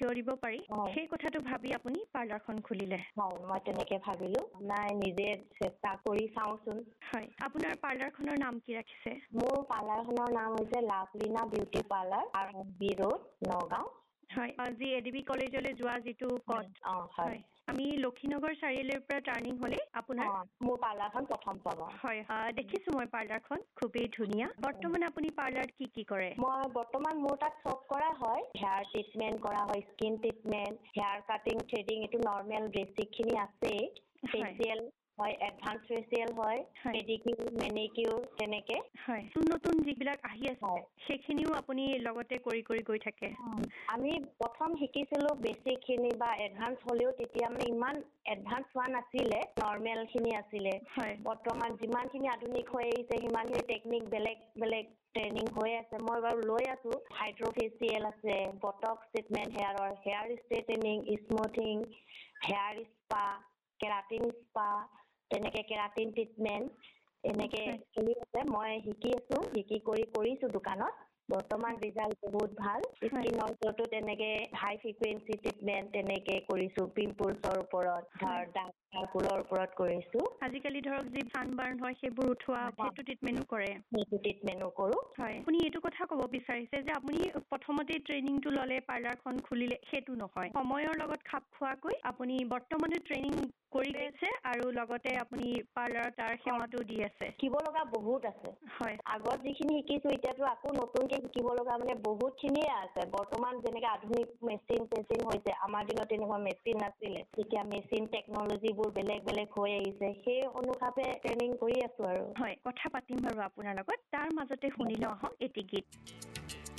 থিয় দিব পাৰি সেই কথাটো ভাবি আপুনি পাৰ্লাৰখন খুলিলে হয় মই তেনেকে ভাবিলো নাই নিজে চেষ্টা কৰি চাওচোন হয় আপোনাৰ পাৰ্লাৰখনৰ নাম কি ৰাখিছে মোৰ পাৰ্লাৰখনৰ নাম হৈছে Lovlina beauty parlour RB road Nagaon হয় আজি এডিবি কলেজলৈ যোৱা যিটো পথ হয় আমি লক্ষীনগৰ চাৰিআলিৰ পৰা টাৰ্নিং হলে আপোনাৰ মোৰ পাৰ্লাৰখন প্ৰথম পাব হয় দেখিছো মই পাৰ্লাৰখন খুবেই ধুনীয়া বৰ্তমান আপুনি পাৰ্লাৰত কি কৰে মই বৰ্তমান মোৰ তাত চব কৰা হয় হেয়াৰ ট্ৰিটমেন্ট কৰা হয় skin treatment hair cutting threading এটো নৰ্মেল বেসিক খিনি আছে ফেচিয়েল হয় এডভান্স ফেচিয়েল হয় পেডিকিউৰ মেনিকিউৰ তেনেকে হয় নতুন যিবিলাক আহি আছে সেইখিনিও আপুনি লগতে কৰি গৈ থাকে আমি প্ৰথম শিকিছিলো বেসিক খিনি বা এডভান্স হলেও তেতিয়া মানে ইমান এডভান্স হোৱা নাছিলে নৰ্মেল খিনি আছিলে বৰ্তমান যিমানখিনি আধুনিক হৈ আহিছে সিমানখিনি টেকনিক বেলেগ ট্ৰেনিং হৈ আছে মই বাৰু লৈ আছো হাইড্ৰোফেচিয়েল আছে botox treatment hair straightening smoothing hair spa keratin spa তেনেকে কেৰাটিন ট্ৰিটমেন্ট এনেকে চলি আছে মই শিকি কৰিছো দোকানত বৰ্তমান ৰিজাল্ট বহুত ভাল স্কিনৰ ওপৰতো তেনেকে হাই ফ্ৰিকুৱেন্সি ট্ৰিটমেন্ট তেনেকে কৰিছো পিম্পলছৰ ওপৰত ডাৰ্ক সাৰ্কুলৰ ওপৰত কৰিছো আজিকালি ধৰক যি সানবাৰ্ণ হয় সেইবোৰ উঠোৱা সেইটো ট্ৰিটমেন্টও কৰে সেইটো ট্ৰিটমেন্টও কৰো হয় আপুনি এইটো কথা ক'ব বিচাৰিছে যে আপুনি প্ৰথমতে ট্ৰেইনিংটো ললে পাৰ্লাৰখন খুলিলে সেইটো নহয় সময়ৰ লগত খাপ খোৱাকৈ আপুনি বৰ্তমানে ট্ৰেইনিং কৰি আছে আৰু লগতে আপুনি পাৰ্লাৰত তাৰ সেৱাটো দি আছে শিকিব লগা বহুত আছে হয় আগত যিখিনি শিকিছো এতিয়াতো আকৌ নতুনকে শিকিব লগা মানে বহুত খিনিয়ে আছে বৰ্তমান যেনেকে আধুনিক মেচিন হৈছে আমাৰ দিনত তেনেকুৱা মেচিন নাছিলে এতিয়া মেচিন টেকনলজিবোৰ বেলেগ হৈ আহিছে সেই অনুসাৰে ট্ৰেইনিং কৰি আছো আৰু হয় কথা পাতিম বাৰু আপোনাৰ লগত তাৰ মাজতে শুনি লওঁ আহক এটি গীত